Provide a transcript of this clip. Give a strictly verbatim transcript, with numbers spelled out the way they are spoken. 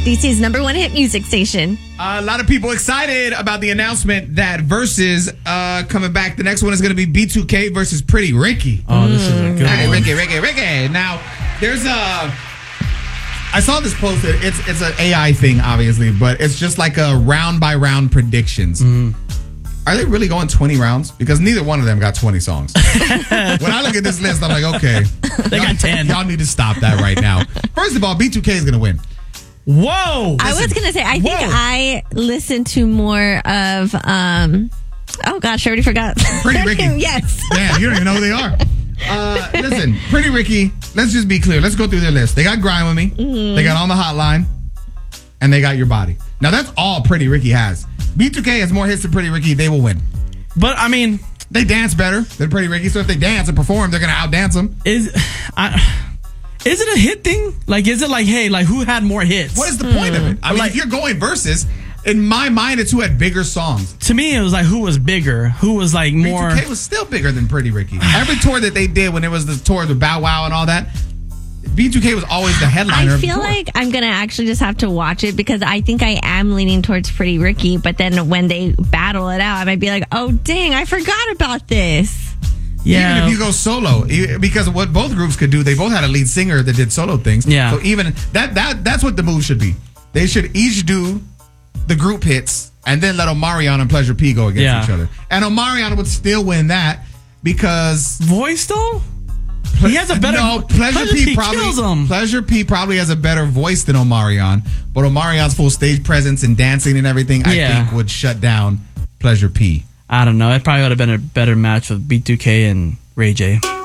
D C's number one hit music station. Uh, a lot of people excited about the announcement that Versus uh, coming back. The next one is going to be B two K versus Pretty Ricky. Oh, this is a good Hey, one. Ricky, Ricky, Ricky. Now, there's a... I saw this posted. It's it's an A I thing, obviously, but it's just like a round by round predictions. Mm. Are they really going twenty rounds? Because neither one of them got twenty songs. When I look at this list, I'm like, okay, They got ten. Y'all need to stop that right now. First of all, B two K is going to win. Whoa. I was going to say, I think Whoa. I listened to more of, um, oh gosh, I already forgot. Pretty Ricky. Yes. Damn, you don't even know who they are. Uh, listen, Pretty Ricky, let's just be clear. Let's go through their list. They got Grind With Me. Mm-hmm. They got On the Hotline. And they got Your Body. Now, that's all Pretty Ricky has. B two K has more hits than Pretty Ricky. They will win. But, I mean, They dance better than Pretty Ricky. So if they dance and perform, they're going to outdance them. is I, is it a hit thing? Like, is it like, hey, like, who had more hits? What is the point of it? I mean, Like- if you're going versus, in my mind, it's who had bigger songs. To me, it was like, who was bigger? Who was, like, more... B two K was still bigger than Pretty Ricky. Every tour that they did when it was the tour with Bow Wow and all that, B two K was always the headliner I of the feel tour. like I'm going to actually just have to watch it because I think I am leaning towards Pretty Ricky. But then when they battle it out, I might be like, oh, dang, I forgot about this. Yeah. Even if you go solo, e- because what both groups could do, they both had a lead singer that did solo things. Yeah. So even that that that's what the move should be. They should each do the group hits and then let Omarion and Pleasure P go against Yeah. each other. And Omarion would still win that because Voice, though? He has a better... no, Pleasure, Pleasure P, P probably kills him. Pleasure P probably has a better voice than Omarion, but Omarion's full stage presence and dancing and everything, I Yeah. think would shut down Pleasure P. I don't know. It probably would have been a better match with B two K and Ray J.